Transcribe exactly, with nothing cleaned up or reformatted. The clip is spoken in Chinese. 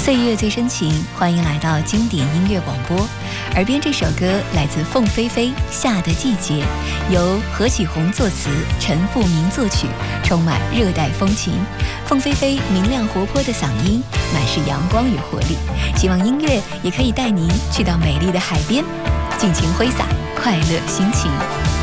岁月最深情，欢迎来到经典音乐广播。耳边这首歌来自凤飞飞《夏的季节》，由何启宏作词，陈复明作曲，充满热带风情。凤飞飞明亮活泼的嗓音满是阳光与活力，希望音乐也可以带您去到美丽的海边，尽情挥洒快乐心情。